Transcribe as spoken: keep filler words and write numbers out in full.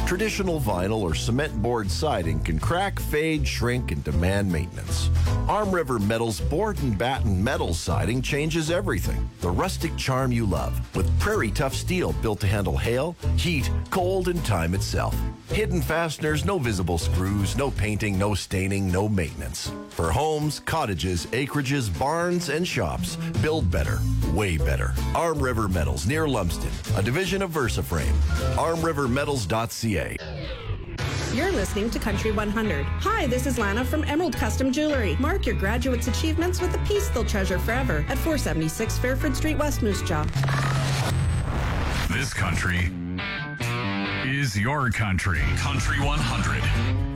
Traditional vinyl or cement board siding can crack, fade, shrink, and demand maintenance. Arm River Metal's board and batten metal siding changes everything. The rustic charm you love with prairie tough steel built to handle hail, heat, cold, and time itself. Hidden fasteners, no visible screws, no painting, no staining, no maintenance. For homes, cottages, acreages, barns, and shops, build better, way better. Arm River Metals near Lumsden, a division of VersaFrame. arm river metals dot c a. You're listening to Country one hundred. Hi, this is Lana from Emerald Custom Jewelry. Mark your graduates' achievements with a piece they'll treasure forever at four seventy-six Fairford Street, West Moose Jaw. This country is your country. Country one hundred.